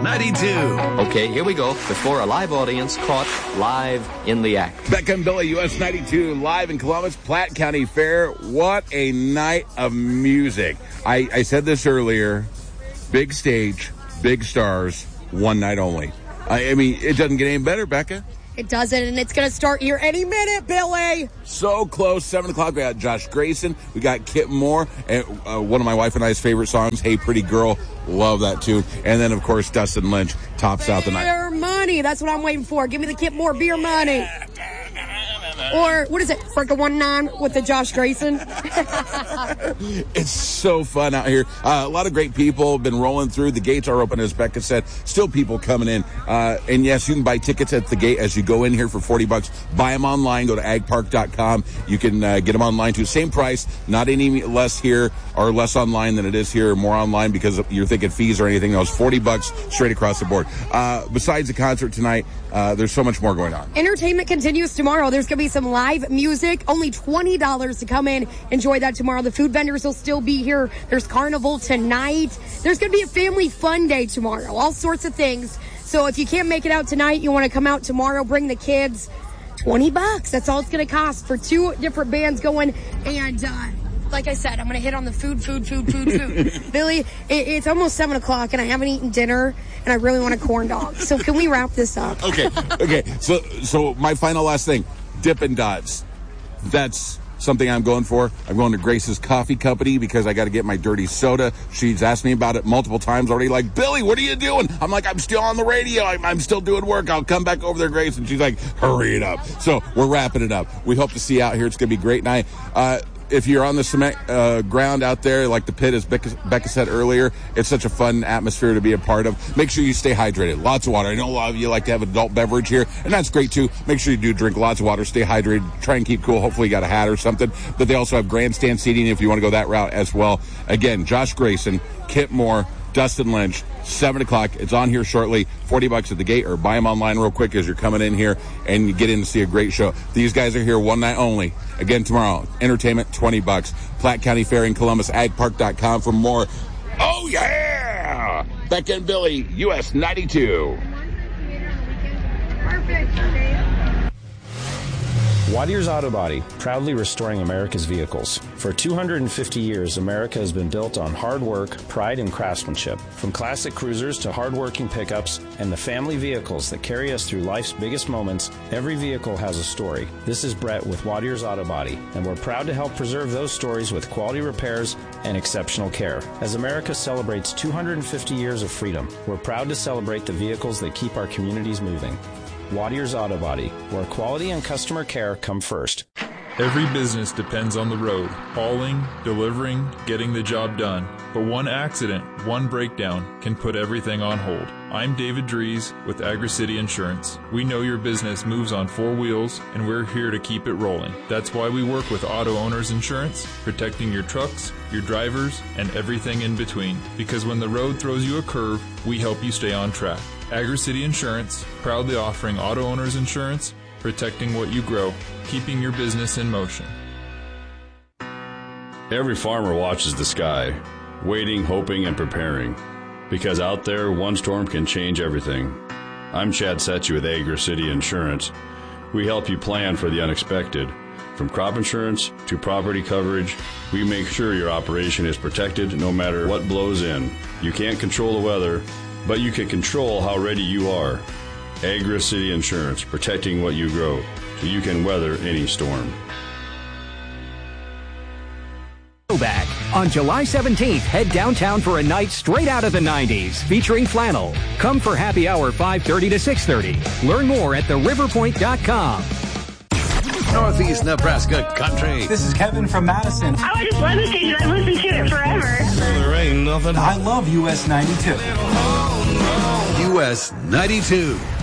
92. Okay, here we go. Before a live audience caught live in the act. Becca and Billy, US 92, live in Columbus, Platte County Fair. What a night of music. I said this earlier. Big stage, big stars, one night only. I mean, it doesn't get any better, Becca. It doesn't, and it's going to start here any minute, Billy. So close, 7 o'clock. We got Josh Grayson. We got Kip Moore. And one of my wife and I's favorite songs, Hey Pretty Girl. Love that tune. And then, of course, Dustin Lynch tops out the night. Beer money. That's what I'm waiting for. Give me the Kip Moore beer money. Or, what is it, Fricka 1-9 with the Josh Grayson? It's so fun out here. A lot of great people have been rolling through. The gates are open, as Becca said. Still people coming in. And, yes, you can buy tickets at the gate as you go in here for $40. Buy them online. Go to agpark.com. You can get them online, too. Same price. Not any less here or less online than it is here, or more online because you're thinking fees or anything else. $40 straight across the board. Besides the concert tonight, there's so much more going on. Entertainment continues tomorrow. There's going to be some live music. Only $20 to come in. Enjoy that tomorrow. The food vendors will still be here. There's carnival tonight. There's going to be a family fun day tomorrow. All sorts of things. So if you can't make it out tonight, you want to come out tomorrow, bring the kids. $20. That's all it's going to cost for 2 different bands going. And like I said, I'm going to hit on the food. Billy, it's almost 7 o'clock, and I haven't eaten dinner, and I really want a corn dog. So can we wrap this up? Okay. So my final last thing, Dippin' Dots. That's something I'm going for. I'm going to Grace's Coffee Company because I got to get my dirty soda. She's asked me about it multiple times already. Like, Billy, what are you doing? I'm like, I'm still on the radio. I'm still doing work. I'll come back over there, Grace. And she's like, hurry it up. So we're wrapping it up. We hope to see you out here. It's going to be a great night. If you're on the cement ground out there, like the pit, as Becca said earlier, it's such a fun atmosphere to be a part of. Make sure you stay hydrated. Lots of water. I know a lot of you like to have adult beverage here, and that's great too. Make sure you do drink lots of water. Stay hydrated. Try and keep cool. Hopefully you got a hat or something. But they also have grandstand seating if you want to go that route as well. Again, Josh Grayson, Kip Moore, Dustin Lynch, 7 o'clock. It's on here shortly. $40 at the gate, or buy them online real quick as you're coming in here and you get in to see a great show. These guys are here one night only. Again, tomorrow, entertainment, $20. Platte County Fair in Columbus, agpark.com for more. Oh, yeah! Becca and Billy, US 92. Perfect. Watier's Auto Body, proudly restoring America's vehicles. For 250 years, America has been built on hard work, pride, and craftsmanship. From classic cruisers to hard-working pickups and the family vehicles that carry us through life's biggest moments, every vehicle has a story. This is Brett with Watier's Auto Body, and we're proud to help preserve those stories with quality repairs and exceptional care. As America celebrates 250 years of freedom, we're proud to celebrate the vehicles that keep our communities moving. Watier's Auto Body, where quality and customer care come first. Every business depends on the road, hauling, delivering, getting the job done. But one accident, one breakdown can put everything on hold. I'm David Dries with Agri-City Insurance. We know your business moves on 4 wheels, and we're here to keep it rolling. That's why we work with Auto Owners Insurance, protecting your trucks, your drivers, and everything in between. Because when the road throws you a curve, we help you stay on track. Agri-City Insurance, proudly offering auto owners insurance, protecting what you grow, keeping your business in motion. Every farmer watches the sky, waiting, hoping, and preparing. Because out there, one storm can change everything. I'm Chad Setchy with Agri-City Insurance. We help you plan for the unexpected. From crop insurance to property coverage, we make sure your operation is protected no matter what blows in. You can't control the weather, but you can control how ready you are. Agri-City Insurance, protecting what you grow, so you can weather any storm. Back on July 17th, head downtown for a night straight out of the 90s, featuring Flannel. Come for happy hour 5:30 to 6:30. Learn more at theriverpoint.com. Northeast Nebraska Country. This is Kevin from Madison. I just love the station. I've listened to it forever. There ain't nothing. I love US 92. US 92.